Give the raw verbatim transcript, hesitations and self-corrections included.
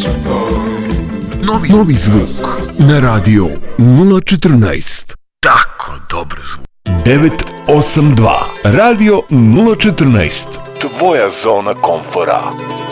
Novi, novi zvuk na radio nula četrnaest. Tako dobar zvuk. devet osam dva Radio nula četrnaest. Tvoja zona komfora.